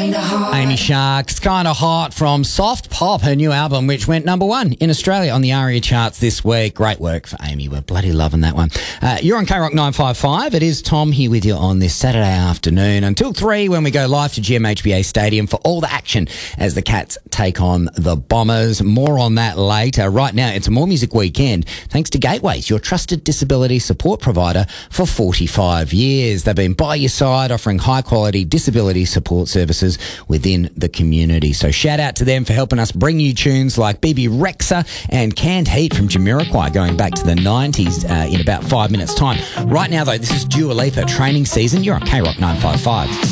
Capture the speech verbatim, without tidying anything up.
Amy Shark's Kinda Hot from Soft Pop, her new album, which went number one in Australia on the ARIA charts this week. Great work for Amy. We're bloody loving that one. Uh, you're on K Rock nine five five. It is Tom here with you on this Saturday afternoon until three when we go live to G M H B A Stadium for all the action as the Cats take on the Bombers. More on that later. Right now, it's a More Music weekend thanks to Gateways, your trusted disability support provider for forty-five years. They've been by your side offering high-quality disability support services within the community. So shout out to them for helping us bring you tunes like B B Rexha and Canned Heat from Jamiroquai going back to the nineties uh, in about five minutes' time. Right now, though, this is Dua Lipa training season. You're on K Rock nine five five.